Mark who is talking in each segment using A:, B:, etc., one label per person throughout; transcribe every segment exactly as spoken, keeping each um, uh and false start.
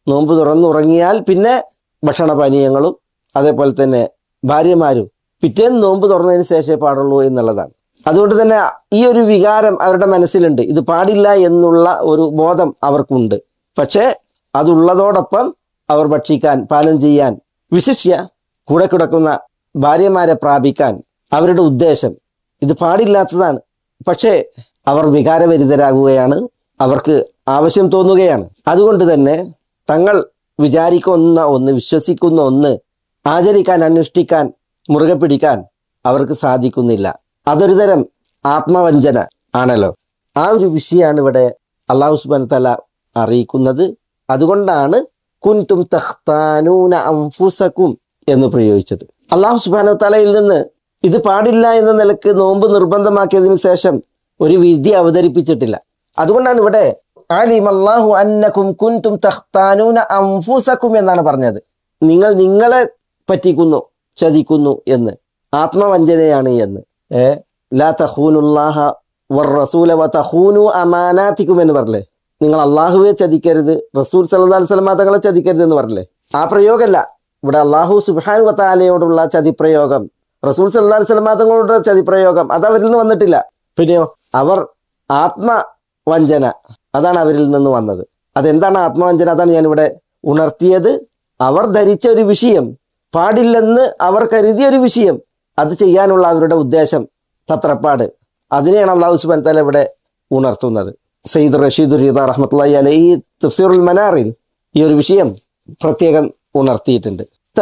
A: നോമ്പ് തുറന്നുറങ്ങിയാൽ പിന്നെ ഭക്ഷണപാനീയങ്ങളും അതേപോലെ തന്നെ ഭാര്യമാരും പിറ്റേന്ന് നോമ്പ് തുറന്നതിന് ശേഷമേ പാടുള്ളൂ എന്നുള്ളതാണ്. അതുകൊണ്ട് തന്നെ ഈ ഒരു വികാരം അവരുടെ മനസ്സിലുണ്ട്, ഇത് പാടില്ല എന്നുള്ള ഒരു ബോധം അവർക്കുണ്ട്. പക്ഷേ അതുള്ളതോടൊപ്പം അവർ ഭക്ഷിക്കാൻ, പാനം ചെയ്യാൻ, വിശിഷ്യ കൂടെ കിടക്കുന്ന ഭാര്യമാരെ പ്രാപിക്കാൻ അവരുടെ ഉദ്ദേശം ഇത് പാടില്ലാത്തതാണ്. പക്ഷേ അവർ വികാരഭരിതരാകുകയാണ്, അവർക്ക് ആവശ്യം തോന്നുകയാണ്. അതുകൊണ്ട് തന്നെ തങ്ങൾ വിചാരിക്കുന്ന ഒന്ന്, വിശ്വസിക്കുന്ന ഒന്ന് ആചരിക്കാൻ, അനുഷ്ഠിക്കാൻ, മുറുകെ പിടിക്കാൻ അവർക്ക് സാധിക്കുന്നില്ല. അതൊരു തരം ആത്മവഞ്ചന ആണല്ലോ. ആ ഒരു വിഷയമാണ് ഇവിടെ അല്ലാഹു സുബ്ഹാനഹു വ തആല അറിയിക്കുന്നത്. അതുകൊണ്ടാണ് കുൻതും തഖ്താനൂന അൻഫുസകും എന്ന് പ്രയോഗിച്ചത്. അല്ലാഹു സുബ്ഹാനഹു വ തആലയിൽ നിന്ന് ഇത് പാടില്ല എന്ന നിലക്ക് നോമ്പ് നിർബന്ധമാക്കിയതിനു ശേഷം ഒരു വിധി അവതരിപ്പിച്ചിട്ടില്ല. അതുകൊണ്ടാണ് ഇവിടെ അലിമല്ലാഹു അന്നകും കുൻതും തഖ്താനൂന അൻഫുസകും എന്നാണ് പറഞ്ഞത്. നിങ്ങൾ നിങ്ങളെ പറ്റിക്കുന്നു, ചതിക്കുന്നു എന്ന്, ആത്മവഞ്ചനയാണ് എന്ന്. ഏ ലാ തഖൂനുല്ലാഹ വറസൂല വതഖൂനു അമാനാതികും എന്ന് പറഞ്ഞില്ലേ. നിങ്ങൾ അള്ളാഹുവെ ചതിക്കരുത്, റസൂൽ സല്ലല്ലാഹു അലൈഹി വസല്ലം തങ്ങളെ ചതിക്കരുത് എന്ന് പറഞ്ഞില്ലേ. ആ പ്രയോഗമല്ല ഇവിടെ അള്ളാഹു സുബ്ഹാനഹു വ തആലയോടുള്ള ചതിപ്രയോഗം, റസൂൽ സല്ലല്ലാഹു അലൈഹി വസല്ലം തങ്ങളോടുള്ള ചതിപ്രയോഗം അത് അവരിൽ നിന്ന് വന്നിട്ടില്ല. പിന്നെയോ അവർ ആത്മവഞ്ചന, അതാണ് അവരിൽ നിന്ന് വന്നത്. അതെന്താണ് ആത്മവഞ്ചന? അതാണ് ഞാനിവിടെ ഉണർത്തിയത്. അവർ ധരിച്ച ഒരു വിഷയം, പാടില്ലെന്ന് അവർ കരുതിയ ഒരു വിഷയം, അത് ചെയ്യാനുള്ള അവരുടെ ഉദ്ദേശം, തത്രപ്പാട്, അതിനെയാണ് അല്ലാഹു സുബ്ഹാനഹു വ തആല ഇവിടെ ഉണർത്തുന്നത്. സയ്യിദ് റഷീദ് റിദ റഹ്മത്തുള്ളാഹി അലൈഹി ഈ തഫ്സീറുൽ മനാറിൽ ഈ ഒരു വിഷയം പ്രത്യേകം ഉണർത്തിയിട്ടുണ്ട്.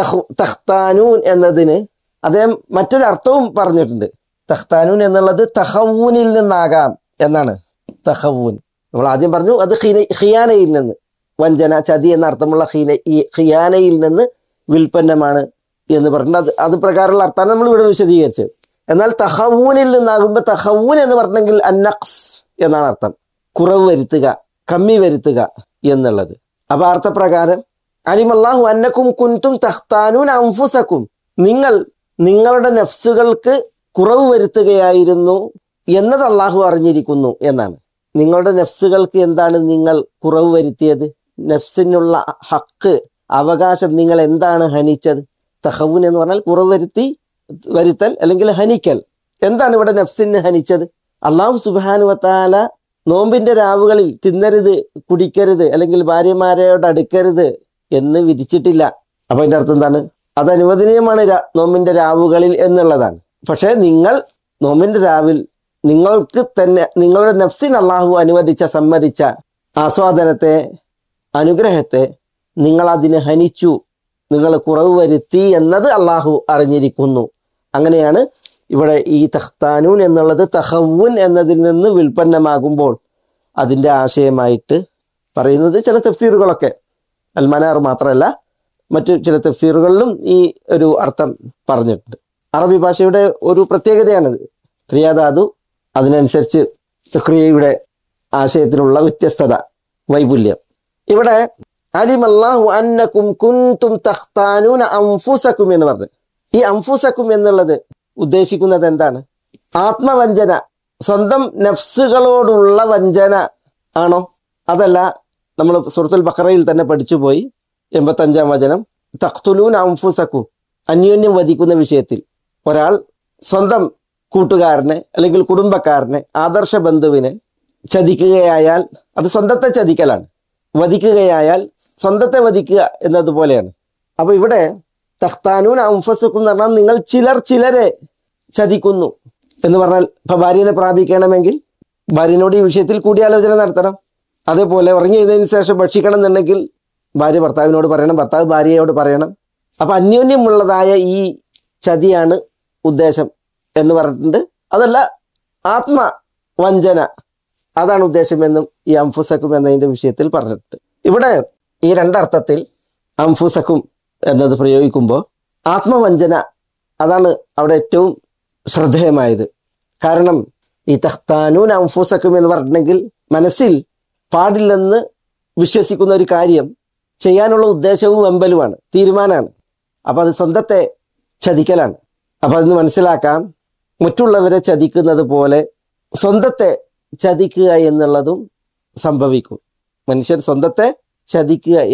A: തഖ്താനൂൻ എന്നതിന് അദ്ദേഹം മറ്റൊരർത്ഥവും പറഞ്ഞിട്ടുണ്ട്. തഖ്താനൂൻ എന്നുള്ളത് തഖവൂനിൽ നിന്നാകാം എന്നാണ്. തഖവൂൻ നമ്മൾ ആദ്യം പറഞ്ഞു, അത് ഖിയാനയിൽ നിന്ന്, വഞ്ചന, ചതി എന്ന അർത്ഥമുള്ള ഖീന ഈ ഖിയാനയിൽ നിന്ന് വിൽപ്പന്നമാണ് എന്ന് പറഞ്ഞിട്ട് അത് അത് പ്രകാരമുള്ള അർത്ഥമാണ് നമ്മൾ ഇവിടെ വിശദീകരിച്ചത്. എന്നാൽ തഖവൂനിൽ നിന്നാകുമ്പോൾ തഖവൂൻ എന്ന് പറഞ്ഞെങ്കിൽ അന്നഖ്സ് എന്നാണ് അർത്ഥം, കുറവ് വരുത്തുക, കമ്മി വരുത്തുക എന്നുള്ളത്. അപ്പോൾ അർത്ഥപ്രകാരം അലിമല്ലാഹു അന്നകും കുൻതും തഖ്താനൂന അൻഫുസകും, നിങ്ങൾ നിങ്ങളുടെ നഫ്സുകൾക്ക് കുറവ് വരുത്തുകയായിരുന്നു എന്നത് അള്ളാഹു അറിഞ്ഞിരിക്കുന്നു എന്നാണ്. നിങ്ങളുടെ നഫ്സുകൾക്ക് എന്താണ് നിങ്ങൾ കുറവ് വരുത്തിയത്? നഫ്സിനുള്ള ഹക്ക്, അവകാശം നിങ്ങൾ എന്താണ് ഹനിച്ചത്? തഖവൂൻ എന്ന് പറഞ്ഞാൽ കുറവ് വരുത്തി, വരുത്തൽ അല്ലെങ്കിൽ ഹനിക്കൽ. എന്താണ് ഇവിടെ നഫ്സിന് ഹനിച്ചത്? അള്ളാഹു സുബ്ഹാനഹു വ തആല നോമ്പിന്റെ രാവുകളിൽ തിന്നരുത്, കുടിക്കരുത്, അല്ലെങ്കിൽ ഭാര്യമാരോട് അടുക്കരുത് എന്ന് വിധിച്ചിട്ടില്ല. അപ്പൊ അതിന്റെ അർത്ഥം എന്താണ്? അത് അനുവദനീയമാണ് നോമ്പിന്റെ രാവുകളിൽ എന്നുള്ളതാണ്. പക്ഷെ നിങ്ങൾ നോമ്പിന്റെ രാവിൽ നിങ്ങൾക്ക് തന്നെ നിങ്ങളുടെ നഫ്സിന് അള്ളാഹു അനുവദിച്ച, സമ്മതിച്ച ആസ്വാദനത്തെ, അനുഗ്രഹത്തെ നിങ്ങൾ അതിന് ഹനിച്ചു, നിങ്ങൾ കുറവ് വരുത്തി എന്നത് അള്ളാഹു അറിഞ്ഞിരിക്കുന്നു. അങ്ങനെയാണ് ഇവിടെ ഈ തഖ്താനൂൻ എന്നുള്ളത് തഖവൂൻ എന്നതിൽ നിന്ന് വിൽപ്പന്നമാകുമ്പോൾ അതിൻ്റെ ആശയമായിട്ട് പറയുന്നത് ചില തഫ്സീറുകളൊക്കെ, അൽ മനാർ മാത്രമല്ല മറ്റു ചില തഫ്സീറുകളിലും ഈ ഒരു അർത്ഥം പറഞ്ഞിട്ടുണ്ട്. അറബി ഭാഷയുടെ ഒരു പ്രത്യേകതയാണിത്, ക്രിയാധാതു അതിനനുസരിച്ച് ക്രിയയുടെ ആശയത്തിലുള്ള വ്യത്യസ്തത, വൈപുല്യം. ഇവിടെ അലിമല്ലാഹു അന്നകും കുൻതും തഖ്താനൂന അൻഫുസകും എന്ന് പറഞ്ഞു. ഈ അൻഫുസകും എന്നുള്ളത് ഉദ്ദേശിക്കുന്നത് എന്താണ്? ആത്മവഞ്ചന, സ്വന്തം നഫ്സുകളോടുള്ള വഞ്ചന ആണോ? അതല്ല, നമ്മൾ സൂറത്തുൽ ബഖറയിൽ തന്നെ പഠിച്ചുപോയി, എൺപത്തഞ്ചാം വചനം, തഖ്തുലൂന അൻഫുസകും, അന്യോന്യം വധിക്കുന്ന വിഷയത്തിൽ ഒരാൾ സ്വന്തം കൂട്ടുകാരനെ അല്ലെങ്കിൽ കുടുംബക്കാരനെ, ആദർശ ബന്ധുവിനെ ചതിക്കുകയായാൽ അത് സ്വന്തത്തെ ചതിക്കലാണ്. വധിക്കുകയായാൽ സ്വന്തത്തെ വധിക്കുക എന്നതുപോലെയാണ്. അപ്പോൾ ഇവിടെ തഖ്താനൂൻ അൻഫുസകും എന്ന് പറഞ്ഞാൽ നിങ്ങൾ ചിലർ ചിലരെ ചതിക്കുന്നു എന്ന് പറഞ്ഞാൽ, ഇപ്പം ഭാര്യനെ പ്രാപിക്കണമെങ്കിൽ ഭാര്യനോട് ഈ വിഷയത്തിൽ കൂടിയാലോചന നടത്തണം. അതേപോലെ ഉറങ്ങി ചെയ്തതിന് ശേഷം ഭക്ഷിക്കണം എന്നുണ്ടെങ്കിൽ ഭാര്യ ഭർത്താവിനോട് പറയണം, ഭർത്താവ് ഭാര്യയോട് പറയണം. അപ്പം അന്യോന്യമുള്ളതായ ഈ ചതിയാണ് ഉദ്ദേശം എന്ന് പറഞ്ഞിട്ടുണ്ട്. അതല്ല, ആത്മവഞ്ചന അതാണ് ഉദ്ദേശമെന്നും ഈ അൻഫുസകും എന്നതിൻ്റെ വിഷയത്തിൽ പറഞ്ഞിട്ടുണ്ട്. ഇവിടെ ഈ രണ്ടർത്ഥത്തിൽ അൻഫുസകും എന്നത് പ്രയോഗിക്കുമ്പോൾ ആത്മവഞ്ചന അതാണ് അവിടെ ഏറ്റവും ശ്രദ്ധേയമായത്. കാരണം ഈ തഖ്താനൂൻ അൻഫുസകും എന്ന് പറഞ്ഞിട്ടുണ്ടെങ്കിൽ മനസ്സിൽ പാടില്ലെന്ന് വിശ്വസിക്കുന്ന ഒരു കാര്യം ചെയ്യാനുള്ള ഉദ്ദേശവും വെമ്പലുമാണ്, തീരുമാനമാണ്. അപ്പം അത് സ്വന്തത്തെ ചതിക്കലാണ്. അപ്പം അതിന് മനസ്സിലാക്കാം, മറ്റുള്ളവരെ ചതിക്കുന്നത് പോലെ സ്വന്തത്തെ ചതിക്കുക എന്നുള്ളതും സംഭവിക്കും. മനുഷ്യൻ സ്വന്തത്തെ ചതിക്കുക